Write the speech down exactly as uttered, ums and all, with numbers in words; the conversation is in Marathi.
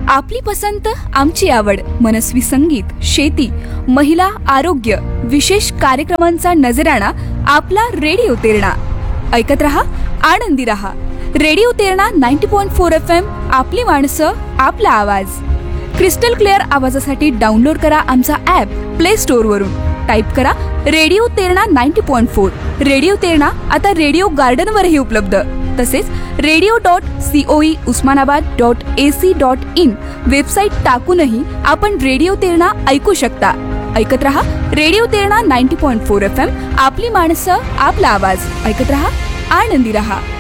आपली पसंत आमची आवड, मनस्वी संगीत, शेती, महिला, आरोग्य, विशेष कार्यक्रमांचा नजराणा आपला रेडिओ तेरणा. ऐकत रहा, आनंदी रहा. Radio Terna ninety point four F M. आपली माणसं, आपला आवाज. क्रिस्टल क्लिअर आवाजासाठी डाउनलोड करा आमचा ॲप प्ले स्टोअर वरून. टाईप करा radio Terna ninety point four. Radio Terna आता रेडिओ गार्डन वरही उपलब्ध. तसेच radio dot COE Osmanabad dot AC dot in website टाकूनही आपण रेडिओ तेरणा ऐकू शकता. ऐकत रहा radio Terna ninety point four F M. आपली माणसं, आपला आवाज. ऐकत रहा, आनंदी रहा.